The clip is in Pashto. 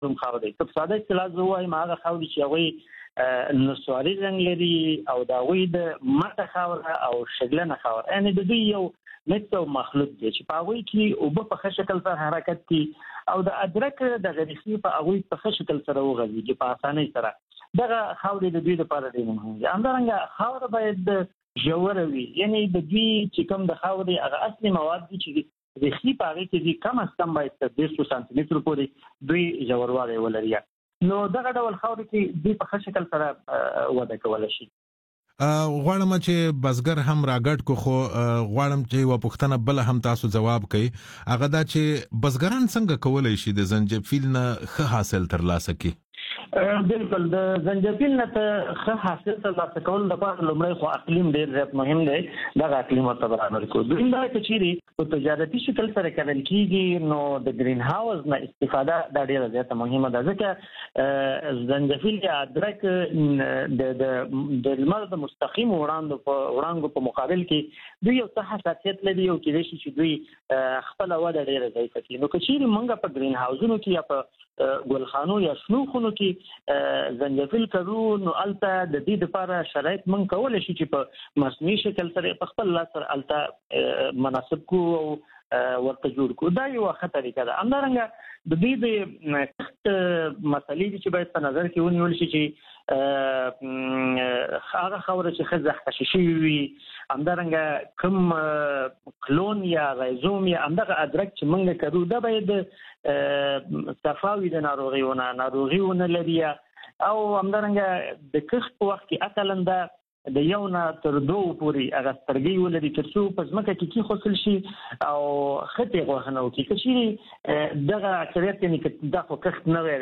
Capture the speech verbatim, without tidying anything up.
کوم خاوره دی په ساده اصطلاح زه وایم هغه خاورې چې هغوی نسواري رنګ لري او د هغوی د مټه خاوره او شګلنه خاوره یعنې د دوی یو مکس او مخلوط دی چې په هغوی کې اوبه په ښه شکل سره حرکت کوي او د ادرک دغه ریښې په هغوی په ښه شکل سره وغځېږي په اسانۍ سره دغه خاورې د دوی لپاره ډېرې مهم دي. همدارنګه خاوره باید ژوره وي یعنې د دوی چې کوم د خاورې هغه اصلي مواد دي چې ریښې په هغې کې دي کم از کم باید تر دېرشو سانتي مترو پورې دوی ژوروالی ولري نو دغه ډول خاورې کې دوی په ښه شکل سره وده کولی شي. غواړم چې بزګر هم راګډ کو خو غواړم چې یوه پوښتنه بله هم تاسو ځواب کوي هغه دا چې بزګران څنګه کولی شي د زنجفیل نه ښه حاصل ترلاسه کړي؟ بالکل د زنجفیل نه ته ښه حاصل ترلاسه کول لپاره لومړی خو اقلیم ډېر زیات مهم دی دغه اقلیم ورته برابر کړو. دویم دا که چیرې په تجارتي شکل سره کرل کېږي نو د گرین هاوس نه استفاده دا ډېره زیاته مهمه ده ځکه زنجفیل یا ادرک د لمر د مستقیم وړانګو په وړانګو په مقابل کې دوی یو څه حساسیت لري او کېدای شي چې دوی خپله وده ډېره ضعیفه کړي. نو که چیرې موږ په گرین هاوسونو کې یا په ګلخانو یا شنو خونو کې زنجفیل کرو نو الته د دې لپاره شرایط موږ کولی شو چې په مصنوعي شکل سره په خپل لاس سره الته مناسب کو او ورته جوړ کو. دا یوه ښه طریقه ده. همدارنګه د دې د کښت مسلې دي چې باید په نظر کې ونیول شي چې هغه خاوره چې ښه زخکشه شوې وي همدارنګه کوم کلون یا رایزوم یا همدغه ادرک چې موږ کرو دا باید صفا وي د ناروغیونه ناروغي ونه لري او همدارنګه د کښت په وخت کې اقلا دا د یو نه تر دوو پورې هغه سترګۍ ولري تر څو په ځمکه کې کېښودل شي او ښه ترې غوښه نه وکړي. که چیرې دغه اکثریت یعنې که دا خو کښت نه وی